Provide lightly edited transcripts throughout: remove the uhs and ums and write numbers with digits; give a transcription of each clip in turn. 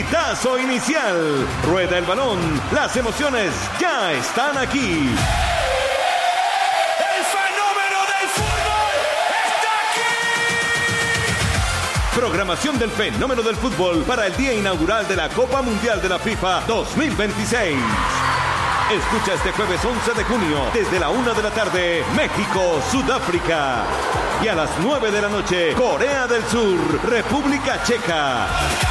Pitazo inicial. Rueda el balón. Las emociones ya están aquí. ¡El fenómeno del fútbol está aquí! Programación del fenómeno del fútbol para el día inaugural de la Copa Mundial de la FIFA 2026. Escucha este jueves 11 de junio, desde la 1 de la tarde, México, Sudáfrica. Y a las 9 de la noche, Corea del Sur, República Checa.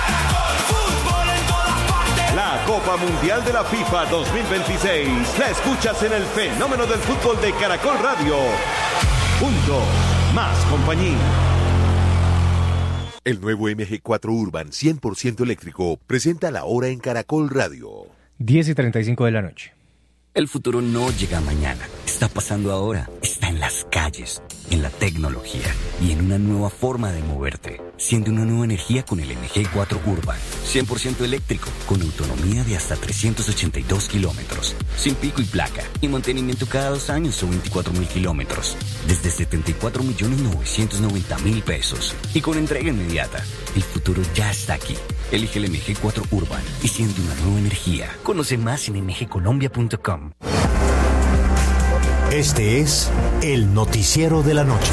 La Copa Mundial de la FIFA 2026 la escuchas en el fenómeno del fútbol de Caracol Radio. Juntos, más compañía. El nuevo MG4 Urban 100% eléctrico presenta la hora en Caracol Radio. 10:35 de la noche. El futuro no llega mañana, está pasando ahora, está en las calles, en la tecnología y en una nueva forma de moverte. Siente una nueva energía con el MG4 Urban, 100% eléctrico, con autonomía de hasta 382 kilómetros, sin pico y placa, y mantenimiento cada 2 años o 24.000 kilómetros, desde 74.990.000 pesos, y con entrega inmediata. El futuro ya está aquí. Elige el MG4 Urban y siente una nueva energía. Conoce más en mgcolombia.com. Este es el noticiero de la noche.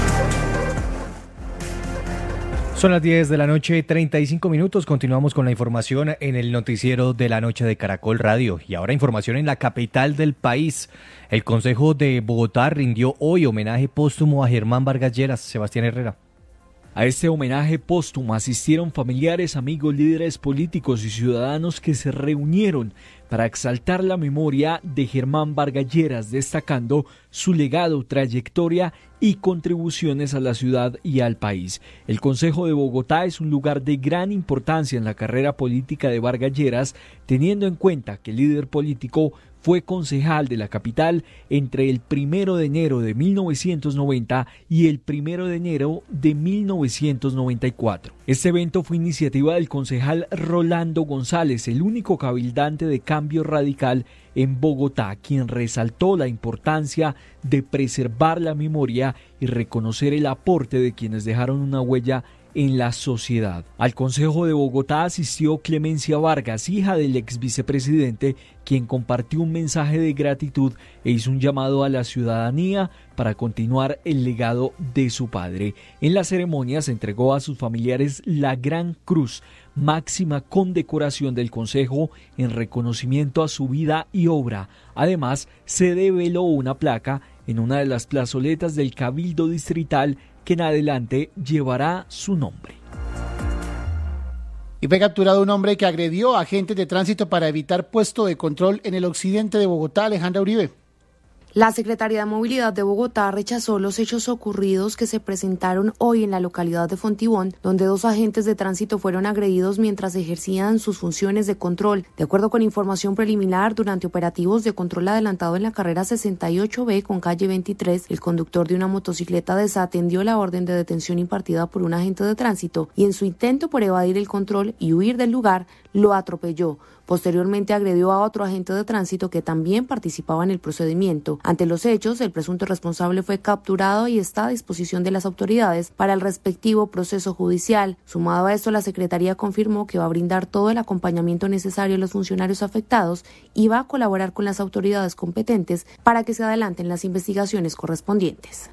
Son las 10 de la noche, 35 minutos. Continuamos con la información en el noticiero de la noche de Caracol Radio. Y ahora información en la capital del país. El Consejo de Bogotá rindió hoy homenaje póstumo a Germán Vargas Lleras. Sebastián Herrera. A este homenaje póstumo asistieron familiares, amigos, líderes políticos y ciudadanos que se reunieron para exaltar la memoria de Germán Vargas Lleras, destacando su legado, trayectoria y contribuciones a la ciudad y al país. El Consejo de Bogotá es un lugar de gran importancia en la carrera política de Vargas Lleras, teniendo en cuenta que el líder político fue concejal de la capital entre el 1 de enero de 1990 y el 1 de enero de 1994. Este evento fue iniciativa del concejal Rolando González, el único cabildante de Cambio Radical en Bogotá, quien resaltó la importancia de preservar la memoria y reconocer el aporte de quienes dejaron una huella en la sociedad. Al Consejo de Bogotá asistió Clemencia Vargas, hija del ex vicepresidente, quien compartió un mensaje de gratitud e hizo un llamado a la ciudadanía para continuar el legado de su padre. En la ceremonia se entregó a sus familiares la Gran Cruz, máxima condecoración del Consejo en reconocimiento a su vida y obra. Además, se develó una placa en una de las plazoletas del Cabildo Distrital que en adelante llevará su nombre. Y fue capturado un hombre que agredió a agentes de tránsito para evitar puesto de control en el occidente de Bogotá. Alejandra Uribe. La Secretaría de Movilidad de Bogotá rechazó los hechos ocurridos que se presentaron hoy en la localidad de Fontibón, donde 2 agentes de tránsito fueron agredidos mientras ejercían sus funciones de control. De acuerdo con información preliminar, durante operativos de control adelantado en la carrera 68B con calle 23, el conductor de una motocicleta desatendió la orden de detención impartida por un agente de tránsito y en su intento por evadir el control y huir del lugar, lo atropelló. Posteriormente agredió a otro agente de tránsito que también participaba en el procedimiento. Ante los hechos, el presunto responsable fue capturado y está a disposición de las autoridades para el respectivo proceso judicial. Sumado a esto, la Secretaría confirmó que va a brindar todo el acompañamiento necesario a los funcionarios afectados y va a colaborar con las autoridades competentes para que se adelanten las investigaciones correspondientes.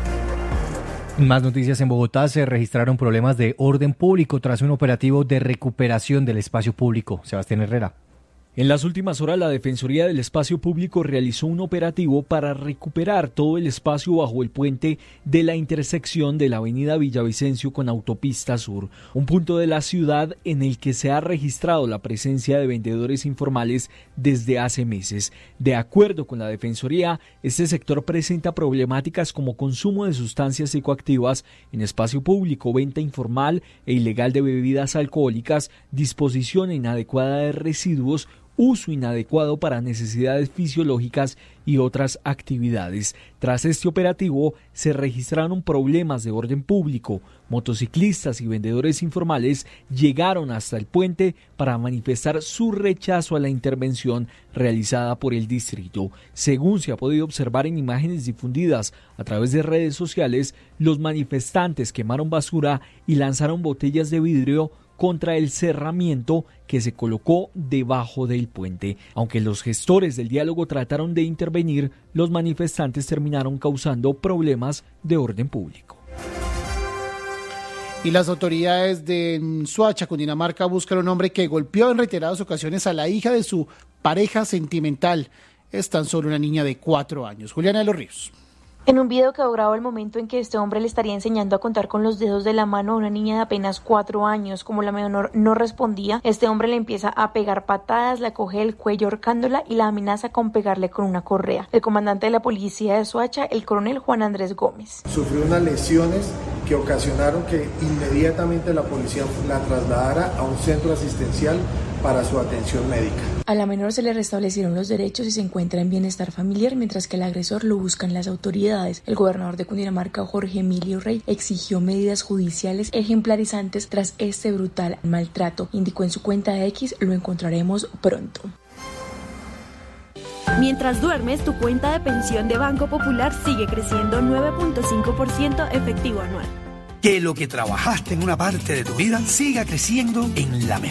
Más noticias en Bogotá. Se registraron problemas de orden público tras un operativo de recuperación del espacio público. Sebastián Herrera. En las últimas horas, la Defensoría del Espacio Público realizó un operativo para recuperar todo el espacio bajo el puente de la intersección de la avenida Villavicencio con Autopista Sur, un punto de la ciudad en el que se ha registrado la presencia de vendedores informales desde hace meses. De acuerdo con la Defensoría, este sector presenta problemáticas como consumo de sustancias psicoactivas en espacio público, venta informal e ilegal de bebidas alcohólicas, disposición inadecuada de residuos, uso inadecuado para necesidades fisiológicas y otras actividades. Tras este operativo se registraron problemas de orden público. Motociclistas y vendedores informales llegaron hasta el puente para manifestar su rechazo a la intervención realizada por el distrito. Según se ha podido observar en imágenes difundidas a través de redes sociales, los manifestantes quemaron basura y lanzaron botellas de vidrio contra el cerramiento que se colocó debajo del puente. Aunque los gestores del diálogo trataron de intervenir, los manifestantes terminaron causando problemas de orden público. Y las autoridades de Soacha, Cundinamarca, buscan a un hombre que golpeó en reiteradas ocasiones a la hija de su pareja sentimental. Es tan solo una niña de 4 años. Juliana de los Ríos. En un video quedó grabado el momento en que este hombre le estaría enseñando a contar con los dedos de la mano a una niña de apenas 4 años. Como la menor no respondía, este hombre le empieza a pegar patadas, la coge del cuello ahorcándola y la amenaza con pegarle con una correa. El comandante de la policía de Soacha, el coronel Juan Andrés Gómez. Sufrió unas lesiones que ocasionaron que inmediatamente la policía la trasladara a un centro asistencial para su atención médica. A la menor se le restablecieron los derechos y se encuentra en bienestar familiar, mientras que el agresor lo buscan las autoridades. El gobernador de Cundinamarca, Jorge Emilio Rey, exigió medidas judiciales ejemplarizantes tras este brutal maltrato. Indicó en su cuenta de X: lo encontraremos pronto. Mientras duermes, tu cuenta de pensión de Banco Popular sigue creciendo 9.5% efectivo anual. Que lo que trabajaste en una parte de tu vida siga creciendo en la mejor.